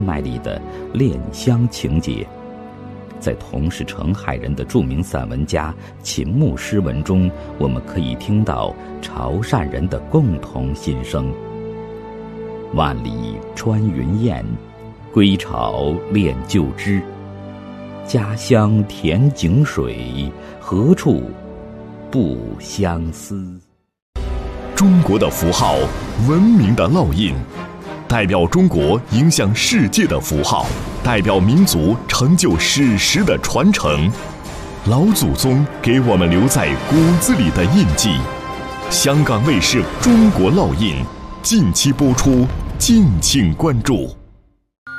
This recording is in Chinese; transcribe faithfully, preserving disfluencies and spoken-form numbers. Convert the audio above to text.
卖力的恋乡情节。在同是澄海人的著名散文家秦牧诗文中，我们可以听到潮汕人的共同心声。万里穿云雁，归巢恋旧枝。家乡甜井水，何处不相思？ 中国的符号，文明的烙印，代表中国影响世界的符号，代表民族成就史实的传承。老祖宗给我们留在骨子里的印记。香港卫视《中国烙印》，近期播出，敬请关注。